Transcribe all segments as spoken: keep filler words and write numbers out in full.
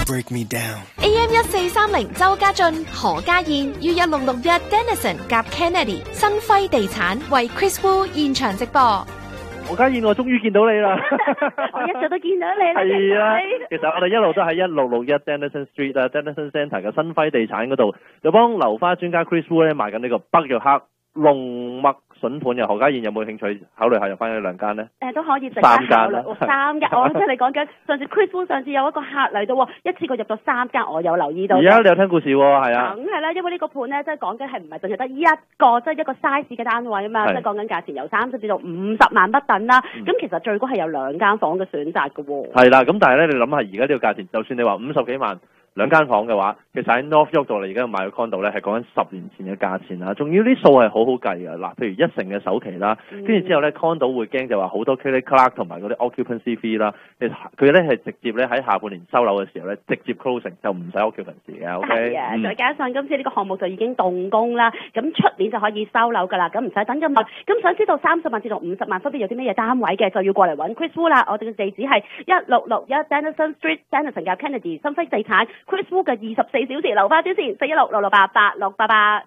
break me down。 A M 一四三零周家俊、何家燕於一六六一 Dennison 夾 Kennedy 新輝地產為 Chris Wu 現場直播。 何家燕，我終於見到你啦！ 我一早都見到你啦。 係啊，其實我哋一路都喺一六六一 Dennison Street 啊 ，Dennison Centre 嘅新輝地產嗰度，就幫樓花專家 Chris Wu 咧賣緊呢個北約克龍脈筍盤嘅。何家燕有冇興趣考慮下入翻呢兩間呢？ 誒都可以值得三間考慮。三間，我即係你講緊上次 Chris Wu 上次有一個客嚟到，一次過入咗三間，我有留意到。 而家你有聽故事喎，係啊。 梗係啦，因為呢個盤咧，即係講緊係唔係淨係得一個，即係一個 size 嘅單位啊嘛，即係講緊價錢由三十至到五十萬不等啦。咁、嗯、其實最高係有兩間房嘅選擇嘅喎。係啦，咁但係咧，你諗下而家呢個價錢，就算你話五十幾萬。兩間房嘅話，其實喺 North York 度，你而家買個 condo 咧，係講緊十年前嘅價錢啦。仲要啲數係好好計嘅。嗱，譬如一成嘅首期啦，跟住、嗯、之後咧 condo 會驚就話好多 credit card 同埋嗰啲 occupancy fee 啦。其實佢咧係直接咧喺下半年收樓嘅時候咧，直接 closing 就唔使 occupancy 嘅。OK， 係啊， 嗯、 再加上今次呢個項目就已經動工啦，咁出年就可以收樓㗎啦，咁唔使等咁耐。咁想知道三十萬至到五十萬分別有啲咩嘢單位嘅，就要過嚟揾 Chris Wu 啦。我哋嘅地址係一六六一 Dennison Street Dennison 夾 Kennedy 新輝地產 Chris Wu 嘅二十四小時樓花專線四一六六六八八六八八。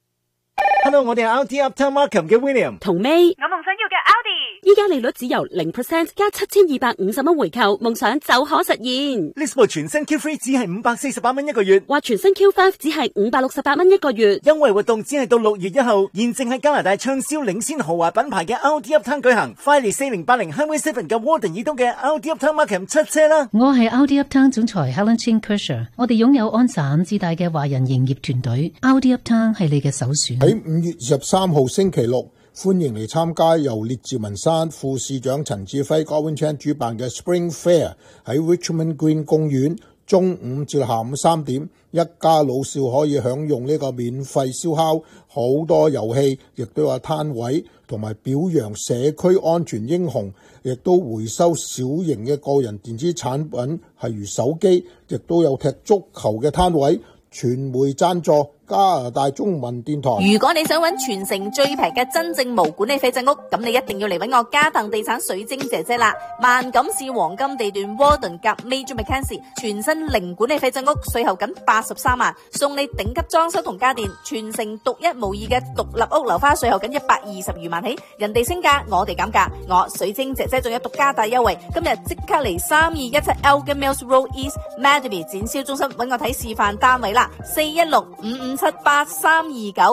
Hello， 我哋係 R D Uptown Markham 嘅 William 同 May， 我夢想要嘅 Audi。 依家利率只由零 percent 加七千二百五十蚊回購，夢想就可實現。 呢部全新 Q 三只係五百四十八蚊一個月， 或全新 Q 五只係五百六十八蚊一個月。 優惠活動只係到六月一號，現正喺加拿大暢銷領先豪華品牌嘅 R D Uptown 舉行。快嚟四零八零 Highway Seven 嘅 Warden 以東嘅 R D Uptown Markham 出車啦！ 我係 R D Uptown 總裁 Helen Chin Kersher， 我哋擁有安省至大嘅華人營業團隊 ，R D Uptown 係你嘅首選。 喺五月二十三號星期六，歡迎嚟參加由列治文山副市長陳志輝 Godwin Chan 主辦嘅 Spring Fair， 喺 Richmond Green 公園，中午至下午三點，一家老少可以享用呢個免費燒烤，好多遊戲，亦都有攤位，同埋表揚社區安全英雄，亦都回收小型嘅個人電子產品，係如手機，亦都有踢足球嘅攤位，傳媒贊助。加拿大中文電台。 如果你想揾全城最平嘅真正無管理廢棄屋，咁你一定要嚟揾我嘉騰地產水晶姐姐啦！萬錦市黃金地段 Warden 夾 Major Mackenzie 全新零管理廢棄屋，稅後僅八十三萬，送你頂級裝修同家電，全城獨一無二嘅獨立屋樓花，稅後僅一百二十餘萬起，人哋升價，我哋減價，我水晶姐姐仲有獨家大優惠，今日即刻嚟三二一七 Elgin Mills Road East Maddie 展銷中心揾我睇示範單位啦，四一六五五七八三二九。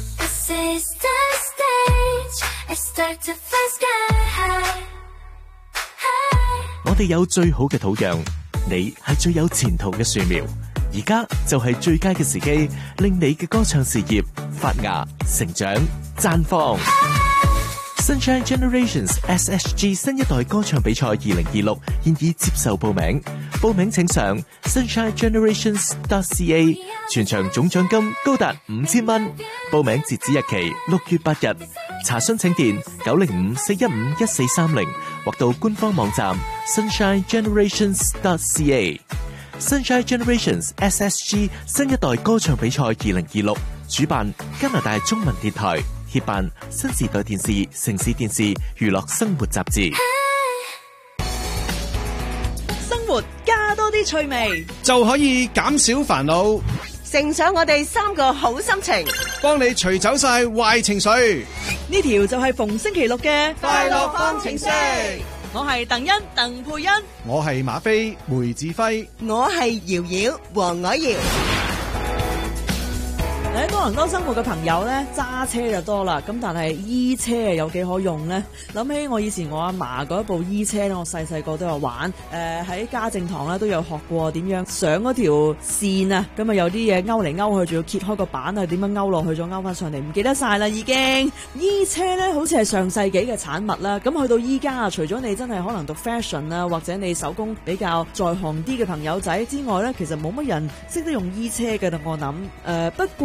我哋有最好嘅土壤，你係最有前途嘅樹苗，而家就係最佳嘅時機，令你嘅歌唱事業發芽、成長、綻放。Sunshine Generations S H G 新一代歌唱比賽二零二六現已接受報名，報名請上 sunshine generations dot c a， 全場總獎金高達五千蚊，報名截止日期六月八日，查詢請電九零五四一五一四三零或到官方網站 sunshine generations dot c a。 Sunshine Generations S H G 新一代歌唱比賽二零二六主辦加拿大中文電台，協辦新時代電視、城市電視、娛樂生活雜誌。 生活加多啲趣味， 就可以減少煩惱， 乘上我哋三個好心情， 幫你除走晒壞情緒。 呢條就係逢星期六嘅快樂方程式。 我係鄧欣鄧佩欣， 我係馬飛梅志輝， 我係瑤瑤黃凱瑤。喺多倫多生活嘅朋友咧，揸車就多啦，咁但係衣車有幾可用呢？諗起我以前我阿嫲嗰一部衣車咧，我細細個都有玩，誒、呃、喺家政堂咧都有學過點樣上嗰條線啊，咁啊有啲嘢勾嚟勾去，仲要揭開個板啊，點樣勾落去再勾翻上嚟，唔記得晒啦已經。衣車咧好似係上世紀嘅產物啦，咁去到依家啊，除咗你真係可能讀 fashion 啊，或者你手工比較在行啲嘅朋友仔之外咧，其實冇乜人識得用衣車嘅，我諗誒、呃、不過。有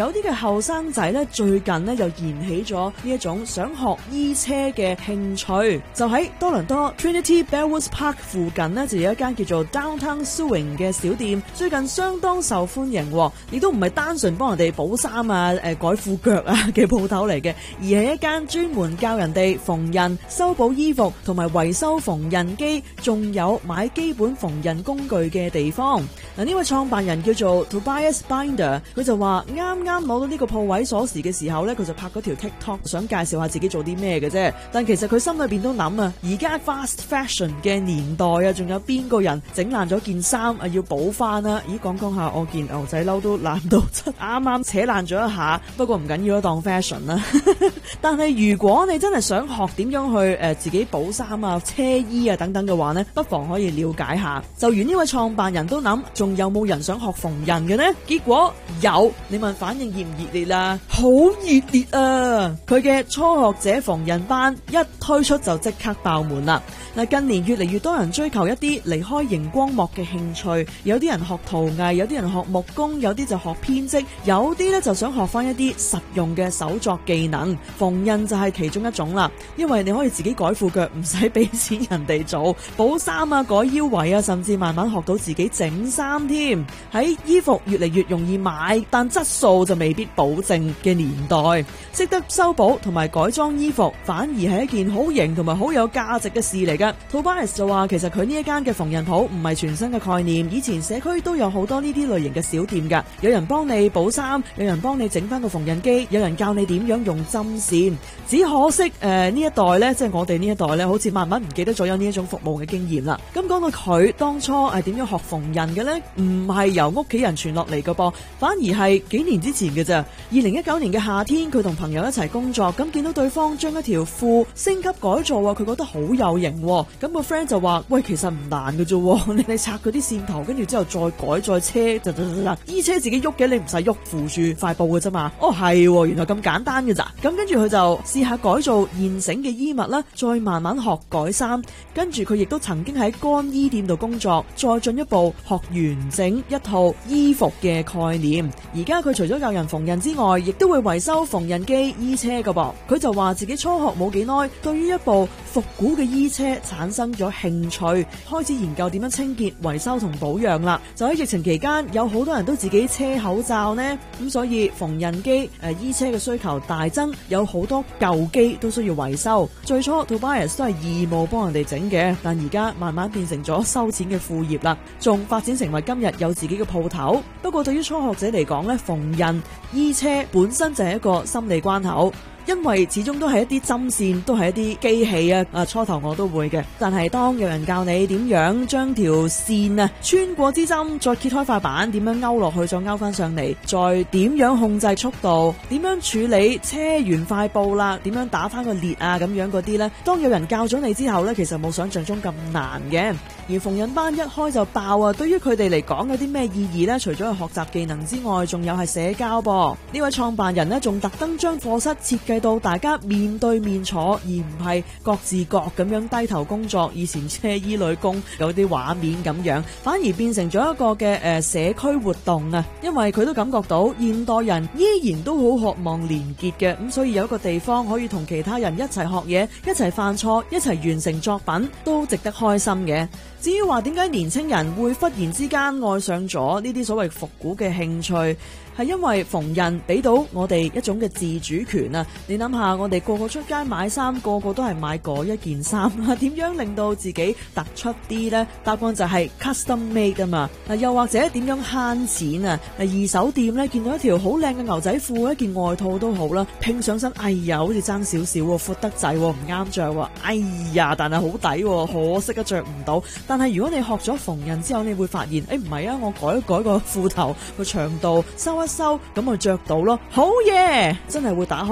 有啲嘅後生仔咧，最近咧又燃起咗呢一種想學醫車嘅興趣，就喺多倫多 Trinity Bellwoods Park 附近呢，就有一間叫做 Downtown Sewing 嘅小店，最近相當受歡迎，亦都唔係單純幫人哋補衫啊、誒、呃、改褲腳啊嘅鋪頭嚟嘅，而係一間專門教人哋縫紉、修補衣服同埋維修縫紉機，仲有買基本縫紉工具嘅地方。嗱，呢位創辦人叫做 Tobias Binder， 佢就話啱啱攞到呢個鋪位鎖匙嘅時候呢，佢就拍嗰條 TikTok 想介紹下自己做啲咩嘅啫。但其實佢心裏邊都諗啊，而家 fast fashion 嘅年代啊，仲有邊個人整爛咗件衫啊要補翻啊？咦，講講下我件牛仔褸都爛到七，啱啱扯爛咗一下，不過唔緊要啦，當 fashion 啦。但係如果你真係想學點樣去誒、呃、自己補衫啊、車衣啊等等嘅話呢，不妨可以了解下。就如呢位創辦人都諗，仲有冇人想學縫紉嘅呢？結果有，你問反應熱唔熱烈啦？好熱烈啊！佢嘅初學者縫紉班一推出就即刻爆滿啦。嗱，近年越嚟越多人追求一啲離開熒光幕嘅興趣，有啲人學陶藝，有啲人學木工，有啲就學編織，有啲咧就想學翻一啲實用嘅手作技能，縫紉就係其中一種啦。因為你可以自己改褲腳，唔使俾錢人哋做，補衫啊、改腰圍啊，甚至慢慢學到自己整衫添。喺衣服越嚟越容易買，但質素就未必保證嘅年代，識得修補同埋改裝衣服，反而係一件好型同埋好有價值嘅事嚟嘅。Tobias 就話，其實佢呢一間嘅縫紉鋪唔係全新嘅概念，以前社區都有好多呢啲類型嘅小店噶，有人幫你補衫，有人幫你整翻個縫紉機，有人教你點樣用針線。只可惜誒呢、呃、一代呢，即係我哋呢一代呢，好似慢慢唔記得咗有呢一種服務嘅經驗啦。咁講到佢當初係點樣學縫紉嘅呢？唔係由屋企人傳落嚟嘅噃，反而係幾年之前嘅咋。二零一九年嘅夏天，佢同朋友一齊工作，咁見到對方將一條褲升級改造啊，佢覺得好有型。咁個 friend 就話：喂，其實唔難嘅啫，你你拆嗰啲線頭，跟住之後再改再車，就就就衣車自己喐嘅，你唔使喐，扶住塊布嘅啫嘛。哦，係，原來咁簡單嘅咋。咁跟住佢就試下改造現成嘅衣物啦，再慢慢學改衫。跟住佢亦都曾經喺乾衣店度工作，再進一步學完整一套衣服嘅概念。而家佢除咗教人縫紉之外，亦都會維修縫紉機、衣車噶噃。佢就話自己初學冇幾耐，對於一部復古嘅衣車產生咗興趣，開始研究點樣清潔、維修同保養啦。就喺疫情期間，有好多人都自己車口罩呢，咁所以縫紉機、誒衣車嘅需求大增，有好多舊機都需要維修。最初 Tobias 都係義務幫人哋整嘅，但而家慢慢變成咗收錢嘅副業啦，仲發展成為今日有自己嘅鋪頭。不過對於初學者嚟講呢，縫紉衣車本身就係一個心理關口。因為始終都係一啲針線，都係一啲機器啊！啊，初頭我都會嘅，但係當有人教你點樣將條線啊穿過支針，再揭開塊板，點樣勾落去，再勾翻上嚟，再點樣控制速度，點樣處理車完塊布啦，點樣打翻個裂啊咁樣嗰啲呢？當有人教咗你之後呢，其實冇想象中咁難嘅。而縫紉班一開就爆啊！對於佢哋嚟講有啲咩意義呢？除咗係學習技能之外，仲有係社交噃。呢位創辦人呢，仲特登將課室設計到大家面對面坐，而唔係各自各咁樣低頭工作。以前車衣女工有啲畫面咁樣，反而變成咗一個嘅誒社區活動啊！因為佢都感覺到現代人依然都好渴望連結嘅，咁所以有一個地方可以同其他人一齊學嘢、一齊犯錯、一齊完成作品，都值得開心嘅。至於話點解年輕人會忽然之間愛上咗呢啲所謂復古嘅興趣，係因為縫紉俾到我哋一種嘅自主權啊！你諗下，我哋個個出街買衫，個個都係買嗰一件衫啊，點樣令到自己突出啲呢？答案就係 custom made 啊嘛！嗱，又或者點樣慳錢啊？嗱，二手店咧見到一條好靚嘅牛仔褲，一件外套都好啦，拼上身，哎呀，好似爭少少喎，闊得滯喎，唔啱着喎，哎呀，但係好抵喎，可惜都着唔到。但係如果你學咗縫紉之後，你會發現，誒唔係啊，我改一改個褲頭個長度，收一收，咁咪着到咯，好嘢！真係會打開咗另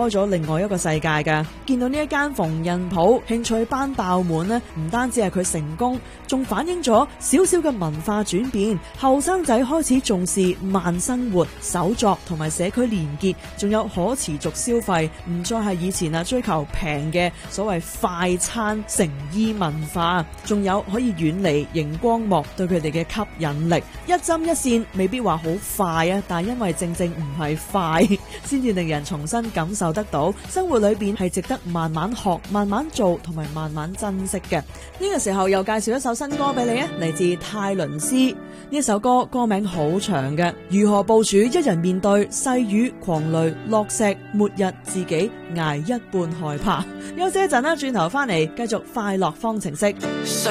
另外一個世界㗎。見到呢一間縫紉鋪興趣班爆滿呢，唔單止係佢成功，仲反映咗少少嘅文化轉變。後生仔開始重視慢生活、手作同埋社區連結，仲有可持續消費，唔再係以前啊追求平嘅所謂快餐成衣文化，仲有可以遠離熒光幕對佢哋嘅吸引力。一針一線未必話好快啊，但係因為正正唔係快，先至令人重新感受得到生活裏邊係值得慢慢學、慢慢做同埋慢慢珍惜嘅。呢個時候又介紹一首新歌俾你啊，嚟自泰倫斯。呢首歌歌名好長嘅，如何部署一人面對細雨狂雷落石末日，自己挨一半害怕。休息一陣啦，轉頭翻嚟繼續快樂方程式。